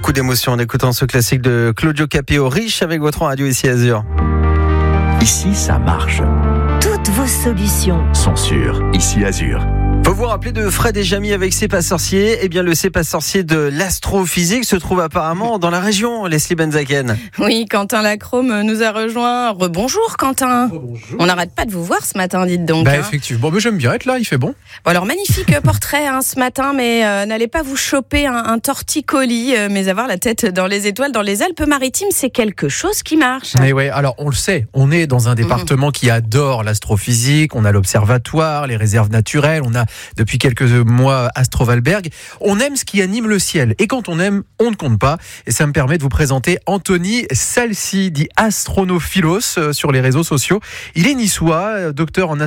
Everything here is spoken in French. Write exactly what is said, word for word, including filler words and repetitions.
Beaucoup d'émotions en écoutant ce classique de Claudio Capéo, Riche avec votre radio ici Azur. Ici, ça marche. Toutes vos solutions Sont sûres. Ici, Azur. Faut vous rappeler de Fred et Jamy avec C'est pas sorcier. Eh bien, le C'est pas sorcier de l'astrophysique se trouve apparemment dans la région, Leslie Benzaken. Oui, Quentin Lacrome nous a rejoint. Rebonjour Quentin. Bonjour. On n'arrête pas de vous voir ce matin, dites donc. Bah hein. effectivement, mais j'aime bien être là, il fait bon. Bon, alors, magnifique portrait hein, ce matin, mais euh, n'allez pas vous choper un, un torticolis, euh, mais avoir la tête dans les étoiles dans les Alpes-Maritimes, c'est quelque chose qui marche. Mais ouais, alors on le sait, on est dans un département mmh. qui adore l'astrophysique, on a l'observatoire, les réserves naturelles, on a depuis quelques mois Astrovalberg. On aime ce qui anime le ciel, et quand on aime, on ne compte pas. Et ça me permet de vous présenter Anthony Salsi, dit Astronophilos euh, sur les réseaux sociaux. Il est niçois, docteur en